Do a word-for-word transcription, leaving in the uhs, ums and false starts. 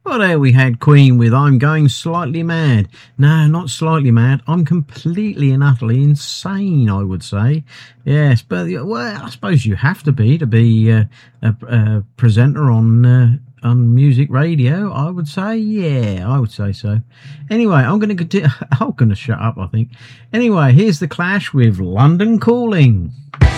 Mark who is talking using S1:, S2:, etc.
S1: Well, there we had Queen with I'm Going Slightly Mad. No, not slightly mad. I'm completely and utterly insane, I would say. Yes, but, well, I suppose you have to be to be uh, a, a presenter on uh, on music radio, I would say. Yeah, I would say so. Anyway, I'm going to continue. I'm going to shut up, I think. Anyway, here's The Clash with London Calling.